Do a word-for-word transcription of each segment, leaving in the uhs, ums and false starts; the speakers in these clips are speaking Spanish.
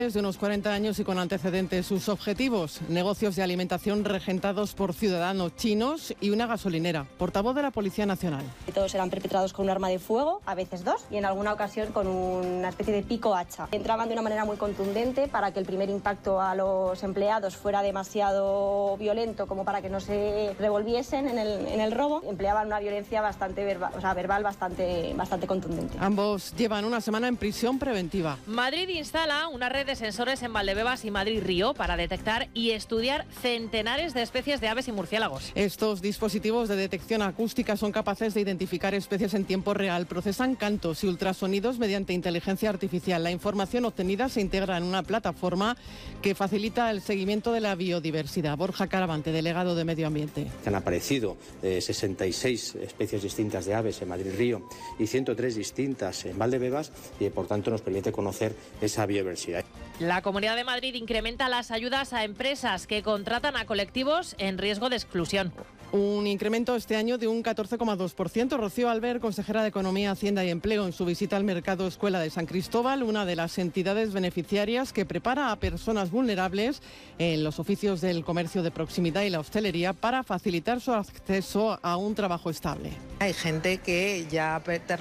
De unos cuarenta años y con antecedentes. Sus objetivos: negocios de alimentación regentados por ciudadanos chinos y una gasolinera. Portavoz de la Policía Nacional. Todos eran perpetrados con un arma de fuego, a veces dos, y en alguna ocasión con una especie de pico hacha. Entraban de una manera muy contundente para que el primer impacto a los empleados fuera demasiado violento como para que no se revolviesen en el, en el robo. Empleaban una violencia bastante verbal, o sea, verbal bastante, bastante contundente. Ambos llevan una semana en prisión preventiva. Madrid instala una red de sensores en Valdebebas y Madrid-Río para detectar y estudiar centenares de especies de aves y murciélagos. Estos dispositivos de detección acústica son capaces de identificar especies en tiempo real, procesan cantos y ultrasonidos mediante inteligencia artificial. La información obtenida se integra en una plataforma que facilita el seguimiento de la biodiversidad. Borja Caravante, delegado de Medio Ambiente. Han aparecido eh, sesenta y seis especies distintas de aves en Madrid-Río y ciento tres distintas en Valdebebas y por tanto nos permite conocer esa biodiversidad. La Comunidad de Madrid incrementa las ayudas a empresas que contratan a colectivos en riesgo de exclusión. Un incremento este año de un catorce coma dos por ciento. Rocío Albert, consejera de Economía, Hacienda y Empleo, en su visita al Mercado Escuela de San Cristóbal, una de las entidades beneficiarias que prepara a personas vulnerables en los oficios del comercio de proximidad y la hostelería para facilitar su acceso a un trabajo estable. Hay gente que ya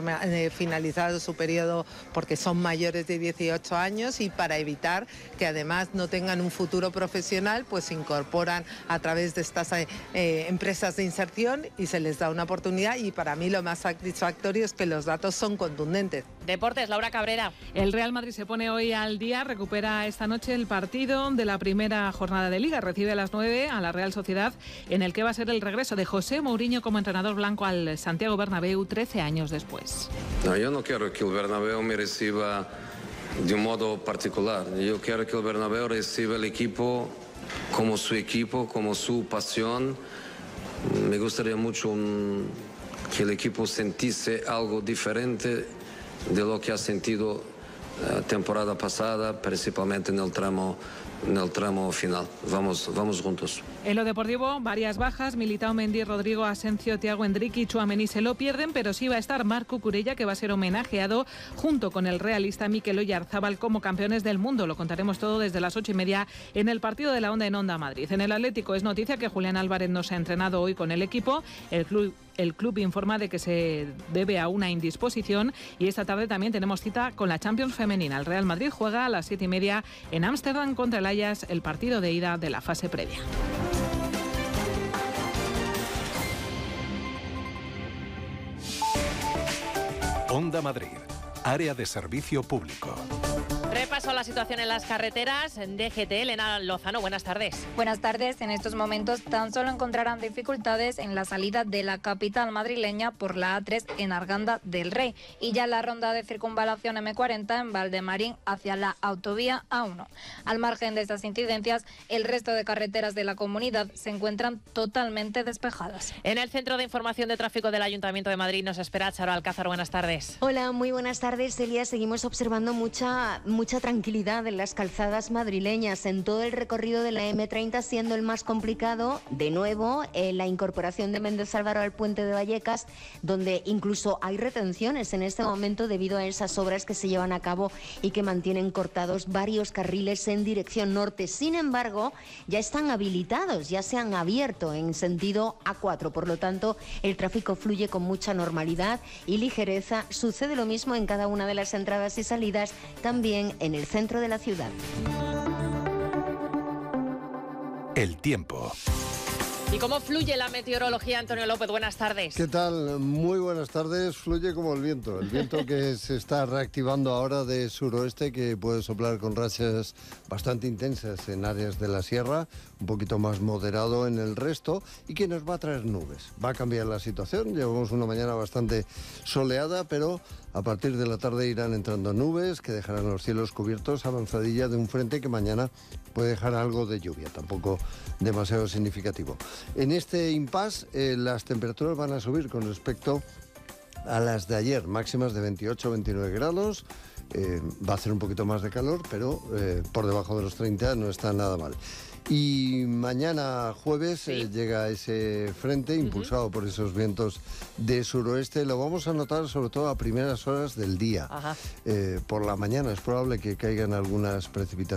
ha finalizado su periodo porque son mayores de dieciocho años y para evitar que además no tengan un futuro profesional, pues se incorporan a través de estas eh, empresas de inserción y se les da una oportunidad, y para mí lo más satisfactorio es que los datos son contundentes. Deportes, Laura Cabrera. El Real Madrid se pone hoy al día, recupera esta noche el partido de la primera jornada de Liga, recibe a las nueve a la Real Sociedad, en el que va a ser el regreso de José Mourinho como entrenador blanco al Santiago Bernabéu trece años después. No, yo no quiero que el Bernabéu me reciba de un modo particular, yo quiero que el Bernabéu reciba el equipo como su equipo, como su pasión. Me gustaría mucho un, que el equipo sintiese algo diferente de lo que ha sentido la temporada pasada, principalmente en el tramo, en el tramo final. Vamos, vamos juntos. En lo deportivo, varias bajas: Militao, Mendy, Rodrigo, Asencio, Thiago Endrick y Tchouaméni se lo pierden, pero sí va a estar Marc Cucurella, que va a ser homenajeado junto con el realista Mikel Oyarzabal como campeones del mundo. Lo contaremos todo desde las ocho y media en el partido de la Onda en Onda Madrid. En el Atlético es noticia que Julián Álvarez no se ha entrenado hoy con el equipo. El club El club informa de que se debe a una indisposición, y esta tarde también tenemos cita con la Champions femenina. El Real Madrid juega a las siete y media en Ámsterdam contra el Ajax, el partido de ida de la fase previa. Onda Madrid, área de servicio público. Repaso a la situación en las carreteras. D G T, Elena Lozano, buenas tardes. Buenas tardes. En estos momentos tan solo encontrarán dificultades en la salida de la capital madrileña por la A tres en Arganda del Rey, y ya la ronda de circunvalación M cuarenta en Valdemarín hacia la autovía A uno. Al margen de estas incidencias, el resto de carreteras de la comunidad se encuentran totalmente despejadas. En el Centro de Información de Tráfico del Ayuntamiento de Madrid nos espera Charo Alcázar. Buenas tardes. Hola, muy buenas tardes, Celia. Seguimos observando mucha... mucha tranquilidad en las calzadas madrileñas, en todo el recorrido de la M treinta, siendo el más complicado, de nuevo, eh, la incorporación de Méndez Álvaro al puente de Vallecas, donde incluso hay retenciones en este momento debido a esas obras que se llevan a cabo y que mantienen cortados varios carriles en dirección norte. Sin embargo, ya están habilitados, ya se han abierto en sentido A cuatro, por lo tanto, el tráfico fluye con mucha normalidad y ligereza. Sucede lo mismo en cada una de las entradas y salidas, también en el centro de la ciudad. El tiempo. ¿Y cómo fluye la meteorología, Antonio López? Buenas tardes. ¿Qué tal? Muy buenas tardes. Fluye como el viento. El viento que se está reactivando ahora de suroeste, que puede soplar con rachas bastante intensas en áreas de la sierra, un poquito más moderado en el resto, y que nos va a traer nubes. Va a cambiar la situación. Llevamos una mañana bastante soleada, pero a partir de la tarde irán entrando nubes que dejarán los cielos cubiertos, avanzadilla de un frente que mañana puede dejar algo de lluvia, tampoco demasiado significativo. En este impasse eh, las temperaturas van a subir con respecto a las de ayer, máximas de veintiocho a veintinueve grados. Eh, va a hacer un poquito más de calor, pero eh, por debajo de los treinta no está nada mal. Y mañana jueves sí. eh, llega ese frente impulsado uh-huh. por esos vientos de suroeste. Lo vamos a notar sobre todo a primeras horas del día. Eh, por la mañana es probable que caigan algunas precipitaciones.